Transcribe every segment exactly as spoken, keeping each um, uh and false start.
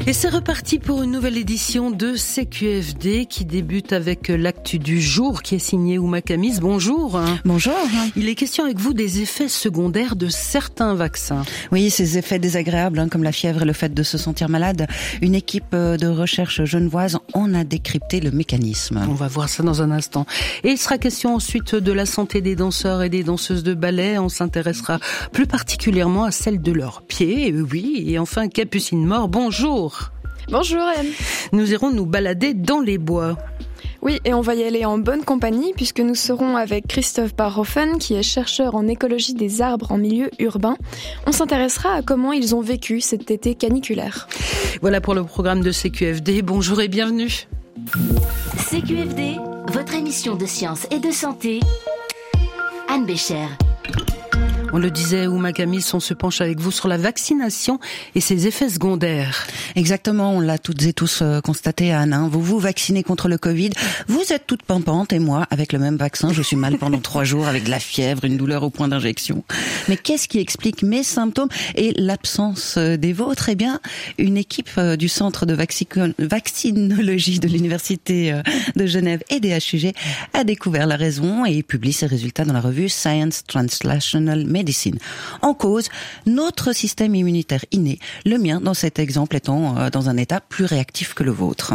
Et c'est reparti pour une nouvelle édition de C Q F D qui débute avec l'actu du jour qui est signé Ouma Kamis. Bonjour. Bonjour. Il est question avec vous des effets secondaires de certains vaccins. Oui, ces effets désagréables hein, comme la fièvre et le fait de se sentir malade. Une équipe de recherche genevoise en a décrypté le mécanisme. On va voir ça dans un instant. Et il sera question ensuite de la santé des danseurs et des danseuses de ballet. On s'intéressera plus particulièrement à celle de leurs pieds. Oui, et enfin Capucine Mort. Bonjour. Bonjour Anne. Nous irons nous balader dans les bois. Oui, et on va y aller en bonne compagnie puisque nous serons avec Christophe Barhofen qui est chercheur en écologie des arbres en milieu urbain. On s'intéressera à comment ils ont vécu cet été caniculaire. Voilà pour le programme de C Q F D. Bonjour et bienvenue. C Q F D, votre émission de science et de santé. Anne Bécher. On le disait, Ouma Kamis, on se penche avec vous sur la vaccination et ses effets secondaires. Exactement, on l'a toutes et tous euh, constaté, Anne. Hein. Vous vous vaccinez contre le Covid, vous êtes toute pimpante et moi, avec le même vaccin, je suis mal pendant trois jours avec de la fièvre, une douleur au point d'injection. Mais qu'est-ce qui explique mes symptômes et l'absence des vôtres ? Eh bien, une équipe euh, du Centre de Vaxi- vaccinologie de l'Université euh, de Genève et des H U G a découvert la raison et publie ses résultats dans la revue Science Translational Medicine. Médecine. En cause, notre système immunitaire inné, le mien dans cet exemple étant euh, dans un état plus réactif que le vôtre.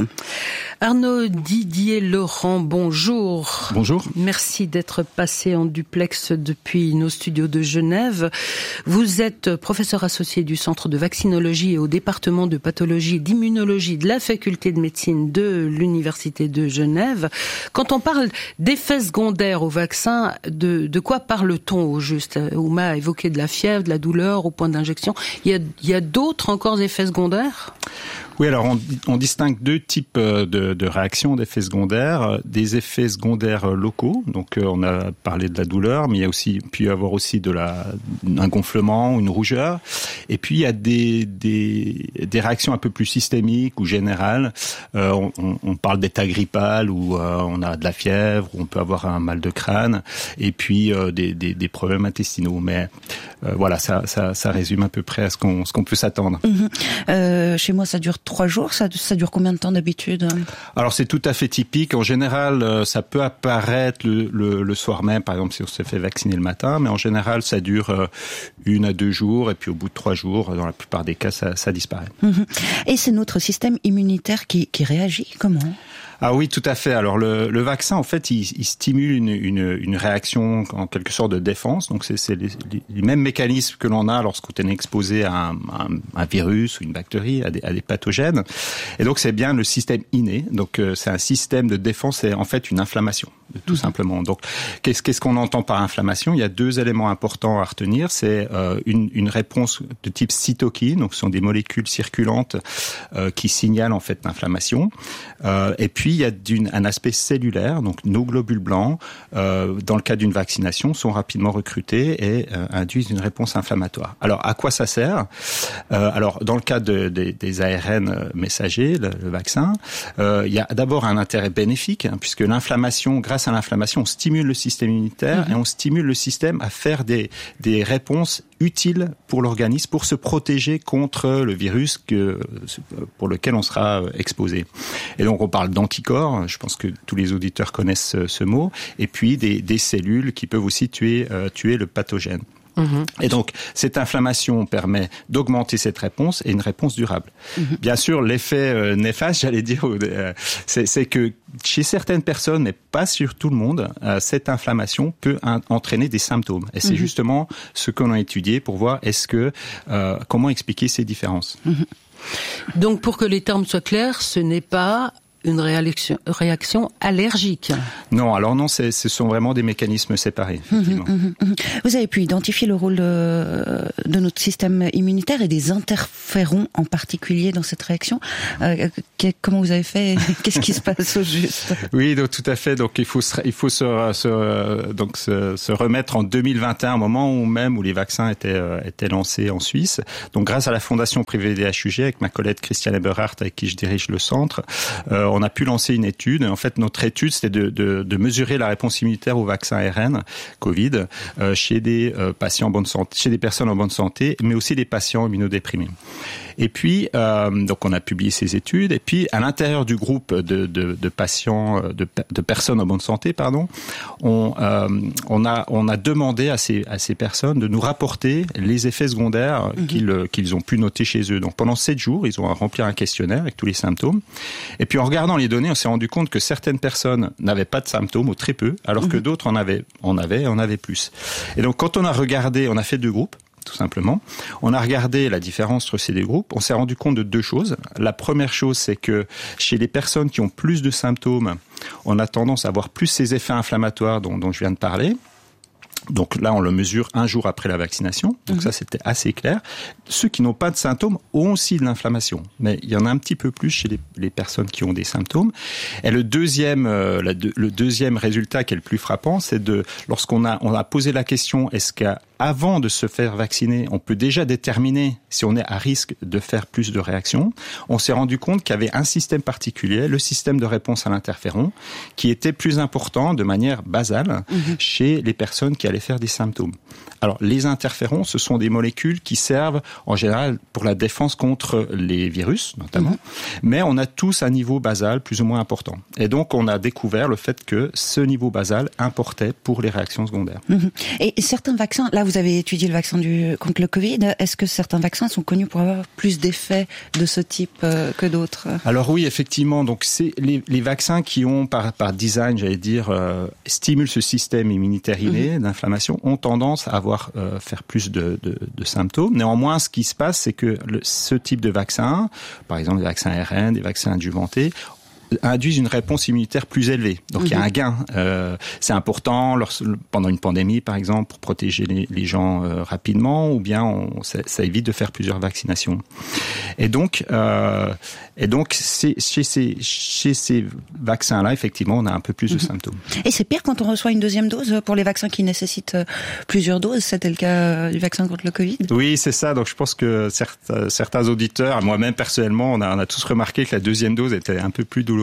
Arnaud Didier Laurent, bonjour. Bonjour. Merci d'être passé en duplex depuis nos studios de Genève. Vous êtes professeur associé du Centre de Vaccinologie et au département de Pathologie et d'Immunologie de la Faculté de Médecine de l'Université de Genève. Quand on parle d'effets secondaires au vaccin, de, de quoi parle-t-on au juste ? Ouma a évoqué de la fièvre, de la douleur au point d'injection. Il y a, il y a d'autres encore effets secondaires ? Oui, alors on, on distingue deux types de, de réactions d'effets secondaires. Des effets secondaires locaux, donc on a parlé de la douleur, mais il y a aussi pu y avoir aussi de la, un gonflement, une rougeur. Et puis il y a des, des, des réactions un peu plus systémiques ou générales. Euh, on, on parle d'état grippal où euh, on a de la fièvre, où on peut avoir un mal de crâne, et puis euh, des, des, des problèmes intestinaux. Mais euh, voilà, ça, ça, ça résume à peu près à ce qu'on, ce qu'on peut s'attendre. Mmh. Euh, chez moi, ça dure trois jours. Ça, ça dure combien de temps d'habitude ? Alors c'est tout à fait typique. En général, ça peut apparaître le, le, le soir même, par exemple si on se fait vacciner le matin, mais en général ça dure une à deux jours et puis au bout de trois jours, dans la plupart des cas, ça, ça disparaît. Mmh. Et c'est notre système immunitaire qui, qui réagit comment ? Ah oui, tout à fait. Alors le, le vaccin, en fait, il, il stimule une, une, une réaction en quelque sorte de défense. Donc c'est, c'est les, les mêmes mécanismes que l'on a lorsqu'on est exposé à un, un, un virus ou une bactérie, à des, à des pathogènes. Et donc c'est bien le système inné. Donc euh, c'est un système de défense, c'est en fait une inflammation, tout mmh. simplement. Donc qu'est-ce, qu'est-ce qu'on entend par inflammation ? Il y a deux éléments importants à retenir. C'est euh, une, une réponse de type cytokine. Donc ce sont des molécules circulantes euh, qui signalent en fait l'inflammation. Euh, et puis Puis il y a d'une, un aspect cellulaire, donc nos globules blancs, euh, dans le cas d'une vaccination, sont rapidement recrutés et euh, induisent une réponse inflammatoire. Alors à quoi ça sert ? euh, Alors dans le cas de, de, des A R N messagers, le, le vaccin, euh, il y a d'abord un intérêt bénéfique, hein, puisque l'inflammation, grâce à l'inflammation, on stimule le système immunitaire mmh. et on stimule le système à faire des, des réponses utiles pour l'organisme pour se protéger contre le virus que, pour lequel on sera exposé. Et donc on parle d'anticorps, je pense que tous les auditeurs connaissent ce, ce mot, et puis des, des cellules qui peuvent aussi tuer, euh, tuer le pathogène. Mmh. Et donc, cette inflammation permet d'augmenter cette réponse et une réponse durable. Mmh. Bien sûr, l'effet euh, néfaste, j'allais dire, euh, c'est, c'est que chez certaines personnes, mais pas sur tout le monde, euh, cette inflammation peut un, entraîner des symptômes. Et c'est mmh. justement ce qu'on a étudié pour voir est-ce que euh, comment expliquer ces différences. Mmh. Donc, pour que les termes soient clairs, ce n'est pas une réaction, réaction allergique. Non, alors non, c'est, ce sont vraiment des mécanismes séparés. Effectivement. Mmh, mmh, mmh. Vous avez pu identifier le rôle de, de notre système immunitaire et des interférons en particulier dans cette réaction. Euh, comment vous avez fait ? Qu'est-ce qui se passe au juste ? Oui, donc tout à fait. Donc il faut se, il faut se, se donc se, se remettre en deux mille vingt et un, un moment où même où les vaccins étaient euh, étaient lancés en Suisse. Donc grâce à la fondation privée des H U G, avec ma collègue Christiane Eberhardt, avec qui je dirige le centre, euh, on a pu lancer une étude. En fait, notre étude, c'était de, de, de mesurer la réponse immunitaire au vaccin A R N Covid euh, chez des euh, patients en bonne santé, chez des personnes en bonne santé, mais aussi des patients immunodéprimés. Et puis, euh, donc, on a publié ces études. Et puis, à l'intérieur du groupe de, de, de patients, de, de personnes en bonne santé, pardon, on, euh, on a, on a demandé à ces, à ces personnes de nous rapporter les effets secondaires mmh. qu'ils, qu'ils ont pu noter chez eux. Donc, pendant sept jours, ils ont à remplir un questionnaire avec tous les symptômes. Et puis, en regardant les données, on s'est rendu compte que certaines personnes n'avaient pas de symptômes ou très peu, alors mmh. que d'autres en avaient, en avaient, en avaient plus. Et donc, quand on a regardé, on a fait deux groupes. Tout simplement. On a regardé la différence entre ces deux groupes. On s'est rendu compte de deux choses. La première chose, c'est que chez les personnes qui ont plus de symptômes, on a tendance à avoir plus ces effets inflammatoires dont, dont je viens de parler. Donc là, on le mesure un jour après la vaccination. Donc mmh. ça, c'était assez clair. Ceux qui n'ont pas de symptômes ont aussi de l'inflammation. Mais il y en a un petit peu plus chez les, les personnes qui ont des symptômes. Et le deuxième, euh, la, le deuxième résultat qui est le plus frappant, c'est de, lorsqu'on a, on a posé la question, est-ce qu'avant de se faire vacciner, on peut déjà déterminer si on est à risque de faire plus de réactions? On s'est rendu compte qu'il y avait un système particulier, le système de réponse à l'interféron, qui était plus important de manière basale mmh. chez les personnes qui allaient faire des symptômes. Alors, les interférons, ce sont des molécules qui servent en général pour la défense contre les virus, notamment, mmh. mais on a tous un niveau basal plus ou moins important. Et donc, on a découvert le fait que ce niveau basal importait pour les réactions secondaires. Mmh. Et certains vaccins, là, vous avez étudié le vaccin du, contre le Covid, est-ce que certains vaccins sont connus pour avoir plus d'effets de ce type euh, que d'autres? Alors oui, effectivement, donc c'est les, les vaccins qui ont, par, par design, j'allais dire, euh, stimulent ce système immunitaire inné mmh. d'inflammation, ont tendance à avoir euh, faire plus de, de, de symptômes. Néanmoins, ce qui se passe, c'est que le, ce type de vaccin, par exemple les vaccins A R N, des vaccins adjuvantés, induisent une réponse immunitaire plus élevée. Donc, mmh. il y a un gain. Euh, c'est important lors, pendant une pandémie, par exemple, pour protéger les, les gens euh, rapidement, ou bien on, ça, ça évite de faire plusieurs vaccinations. Et donc, euh, et donc c'est, chez, ces, chez ces vaccins-là, effectivement, on a un peu plus mmh. de symptômes. Et c'est pire quand on reçoit une deuxième dose pour les vaccins qui nécessitent plusieurs doses. C'était le cas du vaccin contre le Covid? Oui, c'est ça. Donc, je pense que certains, certains auditeurs, moi-même personnellement, on a, on a tous remarqué que la deuxième dose était un peu plus douloureuse.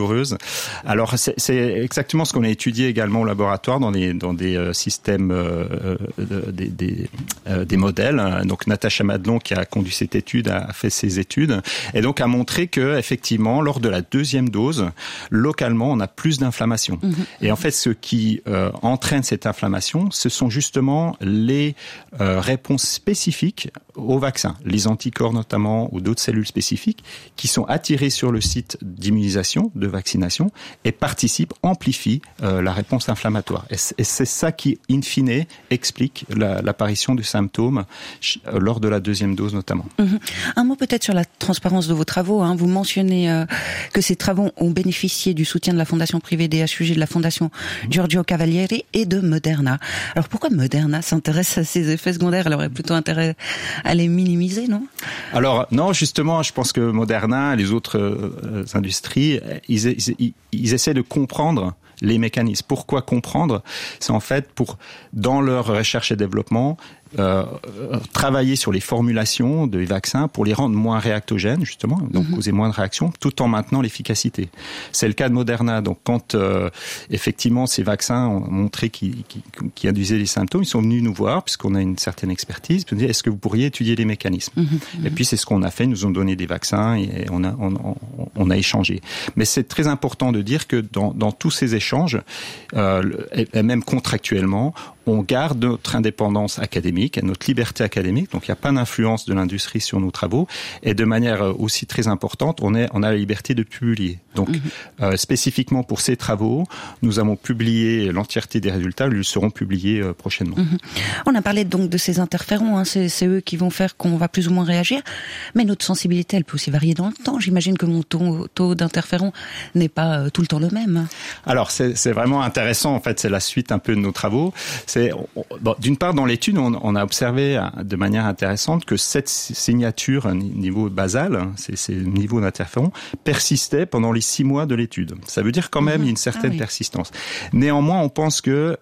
Alors c'est, c'est exactement ce qu'on a étudié également au laboratoire dans des dans des euh, systèmes euh, euh, des des, euh, des modèles. Donc Natacha Madelon, qui a conduit cette étude, a fait ces études et donc a montré que effectivement lors de la deuxième dose, localement on a plus d'inflammation. Mmh. Et en fait ce qui euh, entraîne cette inflammation, ce sont justement les euh, réponses spécifiques au vaccin, les anticorps notamment ou d'autres cellules spécifiques qui sont attirées sur le site d'immunisation de vaccination et participe, amplifie euh, la réponse inflammatoire. Et c'est, et c'est ça qui, in fine, explique la, l'apparition de symptômes ch- euh, lors de la deuxième dose notamment. Mmh. Un mot peut-être sur la transparence de vos travaux. Hein. Vous mentionnez euh, que ces travaux ont bénéficié du soutien de la Fondation privée D H U G, de la Fondation mmh. Giorgio Cavalieri et de Moderna. Alors pourquoi Moderna s'intéresse à ces effets secondaires? Elle aurait plutôt intérêt à les minimiser, non? Alors non, justement, je pense que Moderna et les autres euh, industries, Ils, ils, ils essaient de comprendre les mécanismes. Pourquoi comprendre? C'est en fait pour, dans leur recherche et développement, Euh, travailler sur les formulations des vaccins pour les rendre moins réactogènes, justement, donc mmh. causer moins de réactions, tout en maintenant l'efficacité. C'est le cas de Moderna. Donc, quand euh, effectivement ces vaccins ont montré qu'ils, qu'ils, qu'ils induisaient des symptômes, ils sont venus nous voir, puisqu'on a une certaine expertise, puis on dit, est-ce que vous pourriez étudier les mécanismes? mmh. Et puis, c'est ce qu'on a fait. Ils nous ont donné des vaccins et on a, on, on, on a échangé. Mais c'est très important de dire que dans, dans tous ces échanges, euh, et, et même contractuellement, on garde notre indépendance académique et notre liberté académique, donc il n'y a pas d'influence de l'industrie sur nos travaux, et de manière aussi très importante, on, est, on a la liberté de publier. Donc, mmh. euh, spécifiquement pour ces travaux, nous avons publié l'entièreté des résultats, ils seront publiés euh, prochainement. Mmh. On a parlé donc de ces interférons, hein, c'est, c'est eux qui vont faire qu'on va plus ou moins réagir, mais notre sensibilité, elle peut aussi varier dans le temps. J'imagine que mon taux, taux d'interféron n'est pas euh, tout le temps le même. Alors, c'est, c'est vraiment intéressant, en fait, c'est la suite un peu de nos travaux. C'est, bon, d'une part, dans l'étude, on, on a observé de manière intéressante que cette signature niveau basal, ces, ces niveaux d'interféron, persistaient pendant les six mois de l'étude. Ça veut dire quand même mmh. une certaine ah oui. persistance. Néanmoins, on pense que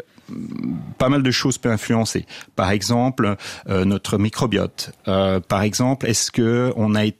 pas mal de choses peuvent influencer. Par exemple, euh, notre microbiote. Euh, par exemple, est-ce que on a été